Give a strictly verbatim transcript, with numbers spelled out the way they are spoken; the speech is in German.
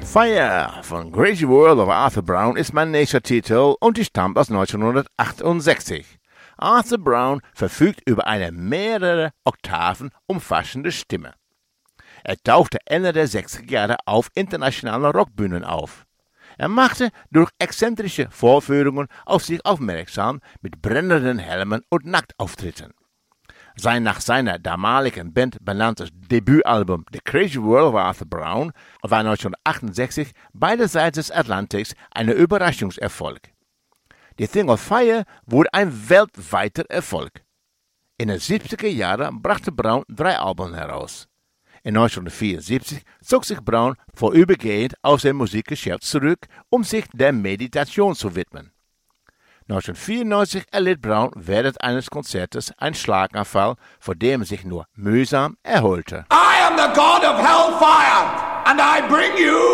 Fire von Crazy World of Arthur Brown ist mein nächster Titel und die stammt aus neunzehnhundertachtundsechzig. Arthur Brown verfügt über eine mehrere Oktaven umfassende Stimme. Er tauchte Ende der sechziger Jahre auf internationalen Rockbühnen auf. Er machte durch exzentrische Vorführungen auf sich aufmerksam mit brennenden Helmen und Nacktauftritten. Sein nach seiner damaligen Band benanntes Debütalbum The Crazy World of Arthur Brown war neunzehnhundertachtundsechzig beiderseits des Atlantiks ein Überraschungserfolg. Die Single Fire wurde ein weltweiter Erfolg. In den siebziger Jahren brachte Brown drei Alben heraus. In neunzehnhundertvierundsiebzig zog sich Brown vorübergehend aus dem Musikgeschäft zurück, um sich der Meditation zu widmen. neunzehnhundertvierundneunzig erlitt Brown während eines Konzertes einen Schlaganfall, von dem er sich nur mühsam erholte. I am the god of hellfire, and I bring you